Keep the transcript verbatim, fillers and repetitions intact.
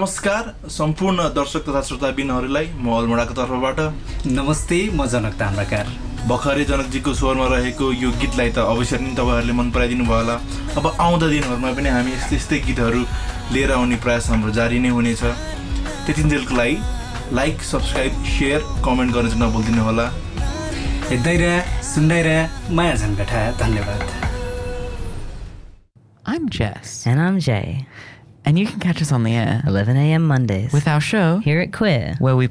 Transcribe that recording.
नमस्कार सम्पूर्ण दर्शक तथा श्रोताबिनहरूलाई म अल्मोडाको तर्फबाट नमस्ते म जनक ताम्राकार। भर्खरै जनकजीको स्वरमा रहेको यो गीतलाई त अवश्य नै तपाईँहरूले मन पराइदिनु भयो होला। अब आउँदा दिनहरूमा पनि हामी यस्तै यस्तै गीतहरू लिएर आउने प्रयास हाम्रो जारी नै हुनेछ। त्यतिन्जेलको लागि लाइक सब्सक्राइब सेयर कमेन्ट गर्न चाहिँ नभुल्दिनु होला। हेर्दै रह सुन्दै रह माया झन्कटा। धन्यवाद। I'm Jess. And I'm Jay. And you can catch us on the air eleven a.m. Mondays with our show here at Queer, where we